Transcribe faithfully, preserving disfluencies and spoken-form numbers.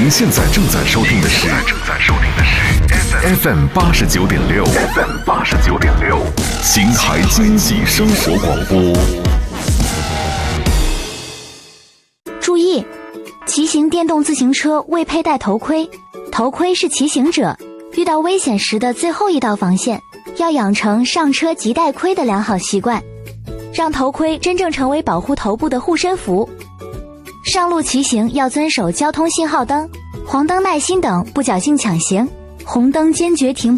您现在正在收听的是正在收听的是 F M 八十九点六 F M 八十九点六秦海经济生活广播。 注意，骑行电动自行车未佩戴头盔，头盔是骑行者遇到危险时的最后一道防线，要养成上车即戴盔的良好习惯，让头盔真正成为保护头部的护身符。上路骑行要遵守交通信号灯、黄灯耐心等，不侥幸抢行，红灯坚决停